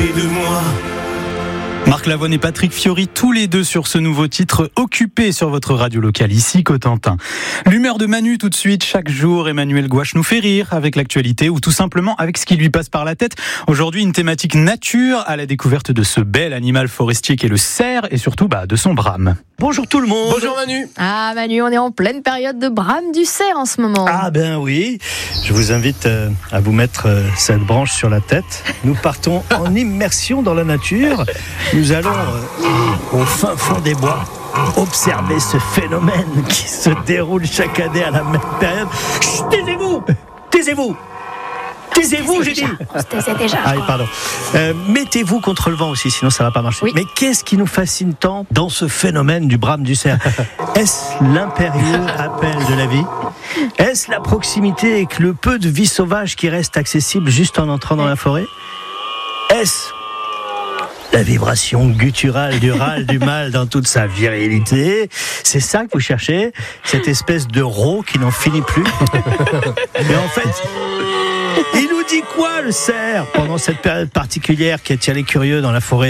côté de moi. Marc Lavoine et Patrick Fiori, tous les deux sur ce nouveau titre, Occupé sur votre radio locale ici, Cotentin. L'humeur de Manu tout de suite, chaque jour, Emmanuel Gouache nous fait rire avec l'actualité ou tout simplement avec ce qui lui passe par la tête. Aujourd'hui, une thématique nature à la découverte de ce bel animal forestier qu'est le cerf et surtout de son brame. Bonjour tout le monde. Bonjour Manu. Ah Manu, on est en pleine période de brame du cerf en ce moment. Ah ben oui, je vous invite à vous mettre cette branche sur la tête. Nous partons en immersion dans la nature. Nous allons au fin fond des bois observer ce phénomène qui se déroule chaque année à la même période. Chut, taisez-vous. Taisez-vous, j'ai dit. On se taisait déjà. Ah oui, pardon. Mettez-vous contre le vent aussi, sinon ça va pas marcher. Oui. Mais qu'est-ce qui nous fascine tant dans ce phénomène du brame du cerf ? Est-ce l'impérieux appel de la vie ? Est-ce la proximité avec le peu de vie sauvage qui reste accessible juste en entrant dans la forêt ? Est-ce la vibration gutturale du râle du mâle dans toute sa virilité? C'est ça que vous cherchez ? Cette espèce de rot qui n'en finit plus ? Et en fait, il nous dit quoi le cerf pendant cette période particulière qui attire les curieux dans la forêt ?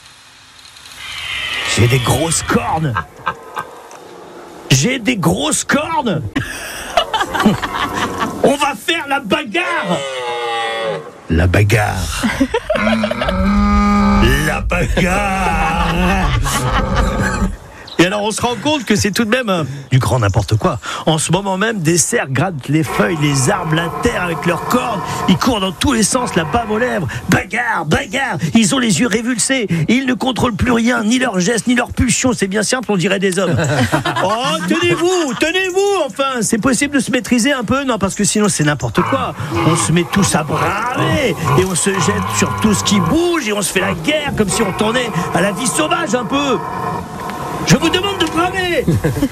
J'ai des grosses cornes. On va faire la bagarre. La bagarre. Et alors on se rend compte que c'est tout de même du grand n'importe quoi. En ce moment même, des cerfs grattent les feuilles, les arbres, la terre avec leurs cornes. Ils courent dans tous les sens, la bave aux lèvres. Bagarre. Ils ont les yeux révulsés. Ils ne contrôlent plus rien, ni leurs gestes, ni leurs pulsions. C'est bien simple, on dirait des hommes. Oh, tenez-vous, enfin. C'est possible de se maîtriser un peu ? Non, parce que sinon c'est n'importe quoi. On se met tous à bramer et on se jette sur tout ce qui bouge et on se fait la guerre comme si on tournait à la vie sauvage un peu. Je vous demande de bramer.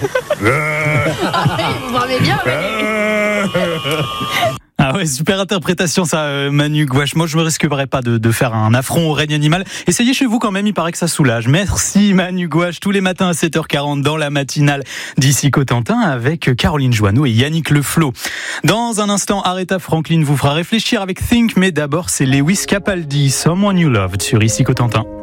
Vous bramez bien, Manu. Ah ouais, super interprétation ça, Manu Gouache. Moi, je me risquerais pas de faire un affront au règne animal. Essayez chez vous quand même, il paraît que ça soulage. Merci Manu Gouache, tous les matins à 7h40 dans la matinale d'ici Cotentin avec Caroline Joanneau et Yannick Leflot. Dans un instant, Aretha Franklin vous fera réfléchir avec Think, mais d'abord c'est Lewis Capaldi, Someone You Loved sur ici Cotentin.